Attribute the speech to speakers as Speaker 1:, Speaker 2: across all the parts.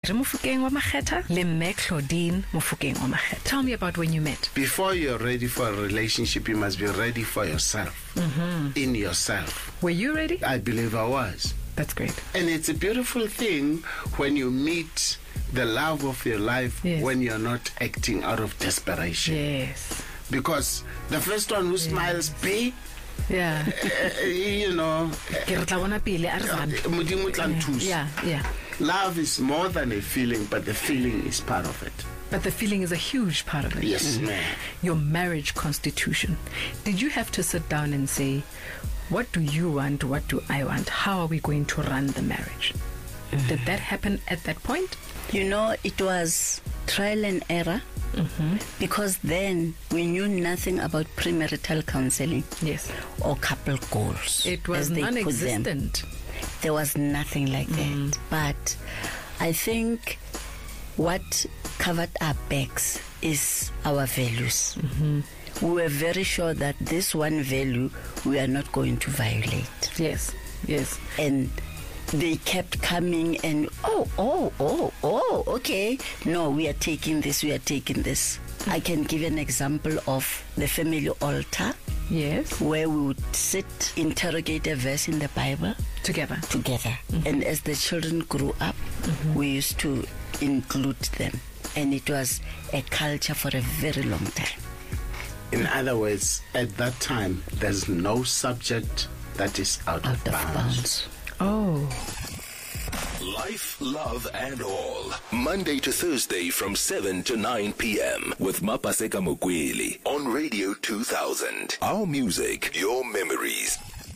Speaker 1: Ntate Mofokeng wa Makgetha le Mme Claudine Mofokeng wa Makgetha. Tell me about when you met.
Speaker 2: Before you're ready for a relationship, you must be ready for yourself. In yourself.
Speaker 1: Were you ready?
Speaker 2: I believe I was.
Speaker 1: That's great.
Speaker 2: And it's a beautiful thing when you meet the love of your life when you're not acting out of desperation.
Speaker 1: Yes.
Speaker 2: Because the first one who smiles big,
Speaker 1: yeah.
Speaker 2: You know, love is more than a feeling, but the feeling is part of it.
Speaker 1: But the feeling is a huge part of it.
Speaker 2: Yes, ma'am.
Speaker 1: Your marriage constitution. Did you have to sit down and say, what do you want? What do I want? How are we going to run the marriage? Did that happen at that point?
Speaker 3: You know, it was trial and error. Because then we knew nothing about premarital counseling.
Speaker 1: Yes.
Speaker 3: Or couple goals.
Speaker 1: It was non-existent.
Speaker 3: There was nothing like that. But I think what covered our backs is our values. We were very sure that this one value we are not going to violate.
Speaker 1: Yes, yes.
Speaker 3: And they kept coming and, okay. No, we are taking this, we are taking this. I can give an example of the family altar.
Speaker 1: Yes.
Speaker 3: Where we would sit, interrogate a verse in the Bible.
Speaker 1: Together.
Speaker 3: And as the children grew up, we used to include them. And it was a culture for a very long time.
Speaker 2: In other words, at that time, there's no subject that is out of bounds.
Speaker 1: Oh.
Speaker 4: Life, love, and all. Monday to Thursday from 7 to 9 p.m. with Mapaseka Mokweli on Radio 2000. Our music, your memories.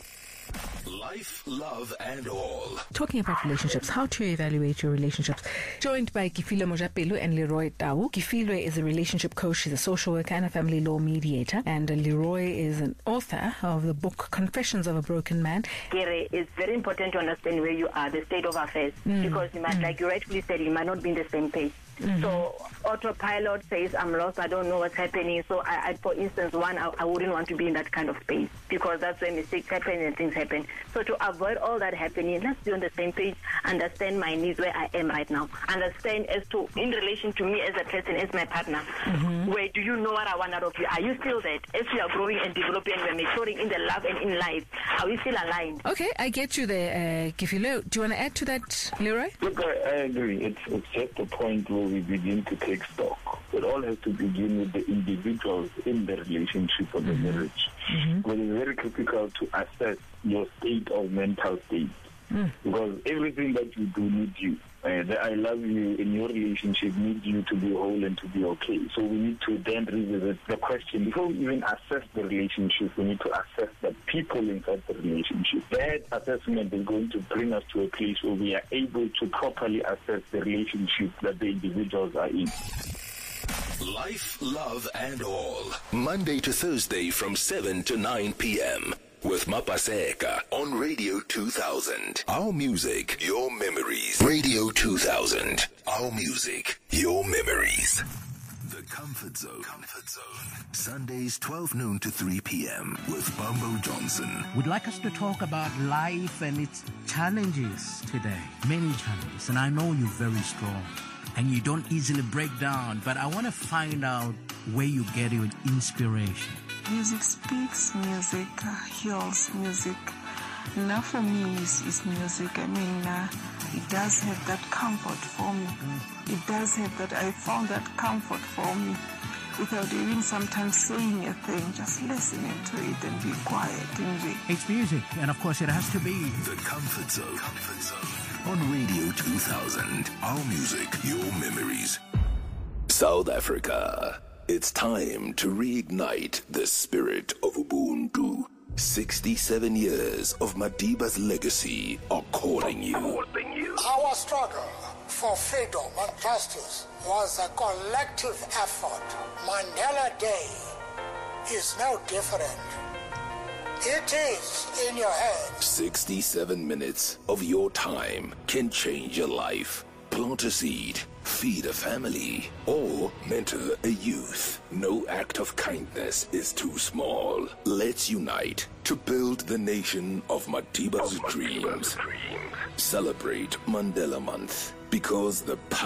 Speaker 4: Life, love, and all.
Speaker 1: Talking about relationships, how to evaluate your relationships. Joined by Kifile Mojapelo and Leroy Tau. Kifile is a relationship coach, she's a social worker and a family law mediator. And Leroy is an author of the book Confessions of a Broken Man.
Speaker 5: It's very important to understand where you are, the state of affairs. Because you might, like you rightfully said, you might not be in the same page. So autopilot says, I'm lost, I don't know what's happening. So I for instance, I wouldn't want to be in that kind of space because that's where mistakes happen and things happen. So to avoid all that happening, let's be on the same page, understand my needs where I am right now. Understand as to, in relation to me as a person, as my partner, where do you know what I want out of you? Are you still that? As we are growing and developing, we're maturing in the love and in life, are we still aligned?
Speaker 1: Okay, I get you there, Kifile. Do you want to add to that, Leroy?
Speaker 6: Look, I agree. It's just a point where we begin to take stock. It all has to begin with the individuals in the relationship or the marriage. But it's very critical to assess your state of mental state. Because everything that you do needs you. The I love you in your relationship needs you to be whole and to be okay. So we need to then revisit the question. Before we even assess the relationship, we need to assess the people inside the relationship. That assessment is going to bring us to a place where we are able to properly assess the relationship that the individuals are in.
Speaker 4: Life, love, and all. Monday to Thursday from 7 to 9 p.m. with Mapaseka on Radio 2000. Our music, your memories. Radio 2000. Our music, your memories. The Comfort Zone. Sundays 12 noon to 3 p.m. with Bumbo Johnson.
Speaker 7: We'd like us to talk about life and its challenges today. Many challenges. And I know you're very strong and you don't easily break down, but I want to find out where you get your inspiration.
Speaker 8: Music speaks, music heals, music. Now for me, is music. I mean, it does have that comfort for me. It does have that, I found that comfort for me. Without even sometimes saying a thing, just listening to it and be quiet and be.
Speaker 7: It's music, and of course it has to be.
Speaker 4: The Comfort Zone. On Radio 2000. Our music, your memories. South Africa. It's time to reignite the spirit of Ubuntu. 67 years of Madiba's legacy are calling you.
Speaker 9: Our struggle for freedom and justice was a collective effort. Mandela Day is no different. It is in your hands.
Speaker 4: 67 minutes of your time can change your life. Plant a seed, feed a family, or mentor a youth. No act of kindness is too small. Let's unite to build the nation of Madiba's dreams. Celebrate Mandela Month because the